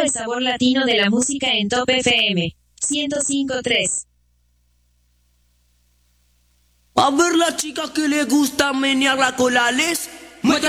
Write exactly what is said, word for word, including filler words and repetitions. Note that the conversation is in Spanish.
el sabor latino de la música en Top F M ciento cinco punto tres. A ver la chica que le gusta menear la cola, les